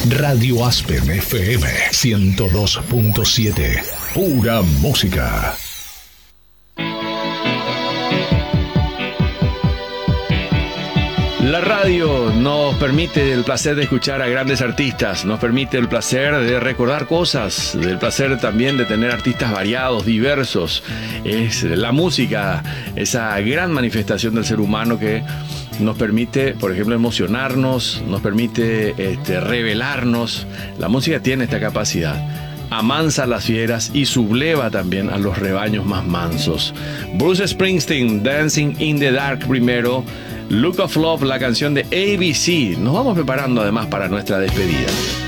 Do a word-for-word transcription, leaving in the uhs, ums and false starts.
Radio Aspen F M ciento dos punto siete. Pura música. La radio nos permite el placer de escuchar a grandes artistas, nos permite el placer de recordar cosas, el placer también de tener artistas variados, diversos. Es la música, esa gran manifestación del ser humano que nos permite, por ejemplo, emocionarnos, nos permite este, revelarnos. La música tiene esta capacidad. Amansa a las fieras y subleva también a los rebaños más mansos. Bruce Springsteen, Dancing in the Dark primero. Look of Love, la canción de A B C. Nos vamos preparando además para nuestra despedida.